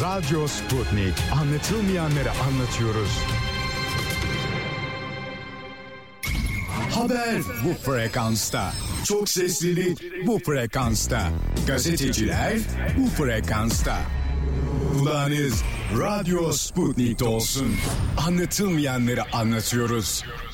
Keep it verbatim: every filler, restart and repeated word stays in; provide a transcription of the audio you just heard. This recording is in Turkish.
Radyo Sputnik. Anlatılmayanları anlatıyoruz. Haber bu frekansta. Çok seslilik bu frekansta. Gazeteciler bu frekansta. Kulağınız Radyo Sputnik'te olsun. Anlatılmayanları anlatıyoruz.